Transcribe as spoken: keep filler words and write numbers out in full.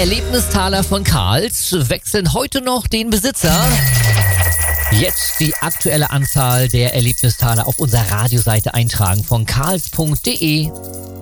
Erlebnistaler von Karls wechseln heute noch den Besitzer. Jetzt die aktuelle Anzahl der Erlebnistaler auf unserer Radioseite eintragen von karls punkt de.